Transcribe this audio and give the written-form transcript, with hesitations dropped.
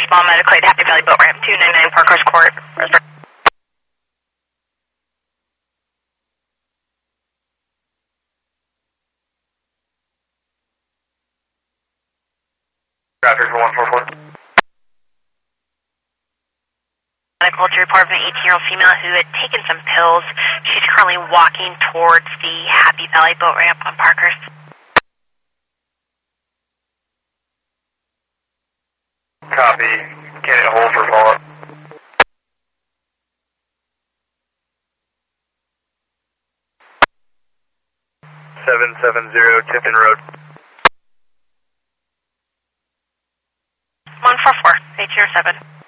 small medically at Happy Valley Boat Ramp, 299 Parkhurst Court. Traffic for 144. Medical to report of an 18-year-old female who had taken some pills. She's currently walking towards the Happy Valley Boat Ramp on Parkhurst. Copy. Canada hold for follow-up. 770 Tiffin Road. 144, 807.